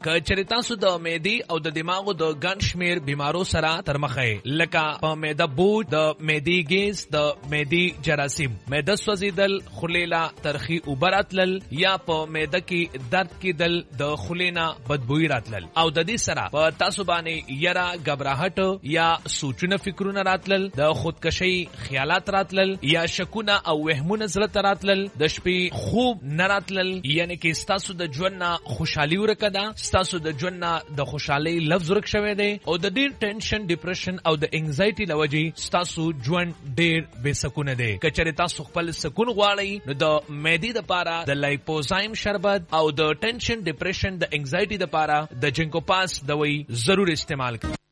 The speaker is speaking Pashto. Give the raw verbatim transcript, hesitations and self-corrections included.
که چېرې تاسو د معدې او د دماغو د ګڼ شمېر بیمارو سره تر مخه یې، لکه په معده بوج، د معدې ګیس، د معدې جراثیم، معده سوځېدل، خولې له ترخي اوبه راتلل، یا په معده کې درد کېدل، د خولې نه بدبویي راتلل، او د دې سره په تاسو باندې یره، ګبراهټ یا سوچونه فکرونه راتلل، د خودکشي خیالات راتلل، یا شکونه او وهمونه زړه ته راتلل، د شپې خوب نه راتلل، یعنی کې ستاسو د ژوند نه خوشحالي ورکه ده، ستاسو د ژوند نه د خوشحالۍ لفظ ورک شوی دی، او د ډېر ټینشن، ډیپریشن او د انګزایټي له وجې ستاسو ژوند ډېر بې سکونه دی. که چېرې تاسو خپل سکون غواړئ، نو د معدې دپاره د لایپوزایم شربت او د ټینشن، ډیپریشن، د انګزایټي دپاره د جنکو پاس دوی ضرور استعمال کړئ.